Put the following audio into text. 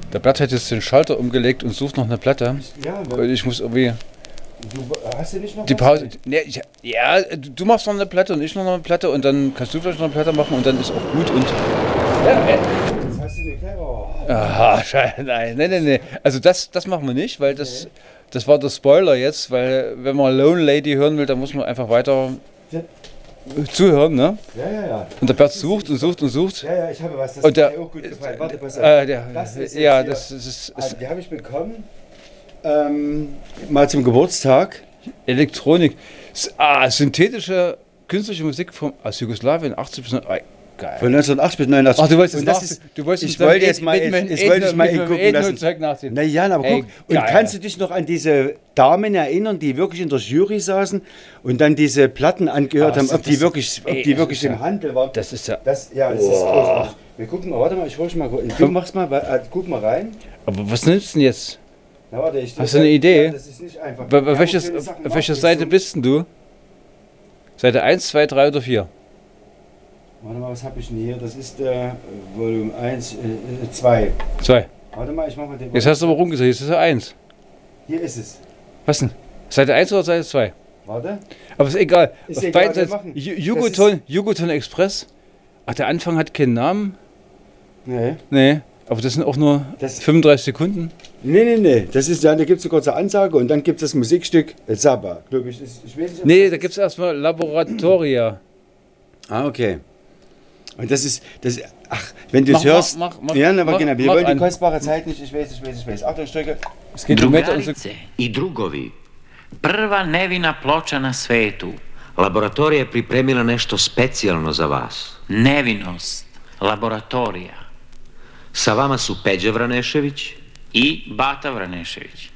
Der Blatt hat jetzt den Schalter umgelegt und sucht noch eine Platte. Ja, Und ich muss irgendwie... hast du nicht noch Die was? Pause... Nee, du machst noch eine Platte und ich noch eine Platte und dann kannst du vielleicht noch eine Platte machen und dann ist auch gut und... Das hast du mir gleich... Oh. Aha, scheiße, nee. Also das machen wir nicht, weil das war der Spoiler jetzt, weil wenn man Lone Lady hören will, dann muss man einfach weiter zuhören, ne? Ja. Und der Bert sucht und sucht und sucht. Ja, ich habe was, das Und hat der- mir auch gut gefallen. Warte, pass auf. Das ist ja, jetzt das ist die habe ich bekommen, mal zum Geburtstag. Elektronik. Synthetische künstliche Musik aus Jugoslawien, 80 bis 90. Geil. Von 1980 bis 89. Ach, du wolltest Und es das ist, du wolltest ich wollte jetzt mal gucken lassen. Zeug nachsehen. Na ja, aber Ey, guck. Und geil. kannst du dich noch an diese Damen erinnern, die wirklich in der Jury saßen und dann diese Platten angehört haben, ob die wirklich im Handel waren? Das ist ja... Das ist großartig. Wir gucken mal, warte mal, ich hol mal kurz. Du machst mal, guck mal rein. Aber was nimmst du denn jetzt? Na, warte, Hast du eine Idee? Ja, das ist nicht einfach. Wir haben Welche schöne Sachen Seite gemacht. bist denn du? Seite 1, 2, 3 oder 4? Warte mal, was habe ich denn hier? Das ist Volume 1, 2. 2. Warte mal, ich mach mal den. Jetzt hast du aber rumgesagt, jetzt ist er 1. Hier ist es. Was denn? Seite 1 oder Seite 2? Warte. Aber ist egal. Ist Auf egal, beiden wir Seiten. machen. Jugoton Express. Ach, der Anfang hat keinen Namen? Nee. Nee. Aber das sind auch nur Das- 35 Sekunden. Nee. Das ist, da gibt es eine kurze Ansage und dann gibt es das Musikstück Saba, glaube ich. Ich weiß nicht, ob Nee, das da gibt es erstmal Laboratoria. okay. Und das ist, ach, wenn du es Mach- hörst. mach- ja, na, mach- genau, wir mach wollen an. die kostbare Zeit nicht, ich weiß. Achtung, Stücke. Es geht um Meter und Drugarice i drugovi, prva nevina ploča na svetu. Laboratorija je pripremila nešto specijalno za vas. Nevinost, laboratorija Sa vama su Peđa Vranešević i Bata Vranešević.